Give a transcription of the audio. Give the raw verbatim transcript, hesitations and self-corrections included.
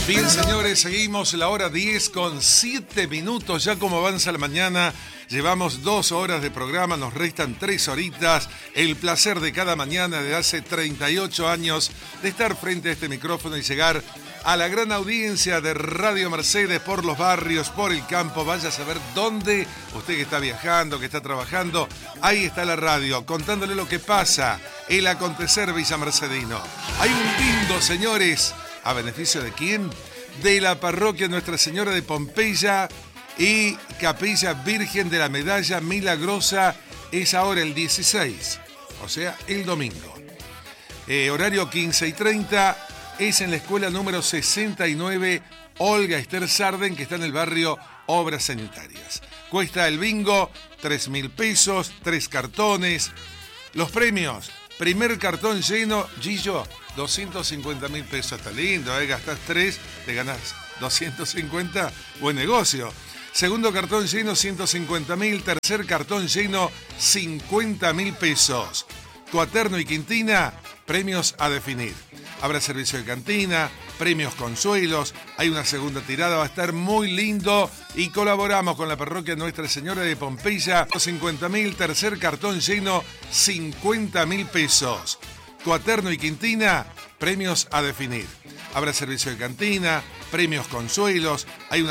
Bien, señores, seguimos la hora diez con siete minutos. Ya como avanza la mañana, llevamos dos horas de programa, nos restan tres horitas. El placer de cada mañana de hace treinta y ocho años de estar frente a este micrófono y llegar a la gran audiencia de Radio Mercedes por los barrios, por el campo. Vaya a saber dónde, usted que está viajando, que está trabajando, ahí está la radio, contándole lo que pasa, el acontecer villamercedino. Hay un lindo, señores, ¿a beneficio de quién? De la parroquia Nuestra Señora de Pompeya y Capilla Virgen de la Medalla Milagrosa. Es ahora el dieciséis, o sea, el domingo. Eh, horario quince y treinta, es en la escuela número sesenta y nueve, Olga Esther Sarden, que está en el barrio Obras Sanitarias. Cuesta el bingo tres mil pesos, tres cartones. Los premios: primer cartón lleno, Gillo, doscientos cincuenta mil pesos. Está lindo, ¿eh? Gastás tres, te ganás doscientos cincuenta, buen negocio. Segundo cartón lleno, ciento cincuenta mil. Tercer cartón lleno, cincuenta mil pesos. Cuaterno y quintina, premios a definir. Habrá servicio de cantina, premios consuelos, hay una segunda tirada, va a estar muy lindo y colaboramos con la parroquia Nuestra Señora de Pompeya. cincuenta mil, tercer cartón lleno, cincuenta mil pesos. Cuaterno y quintina, premios a definir. Habrá servicio de cantina, premios consuelos, hay una